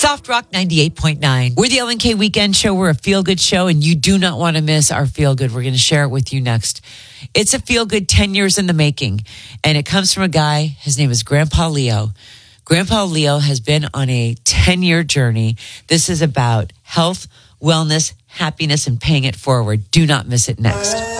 Soft Rock 98.9. We're the LNK Weekend Show. We're a feel-good show, and you do not want to miss our feel-good. We're going to share it with you next. It's a feel-good 10 years in the making, and it comes from a guy. His name is Grandpa Leo. Grandpa Leo has been on a 10-year journey. This is about health, wellness, happiness, and paying it forward. Do not miss it next.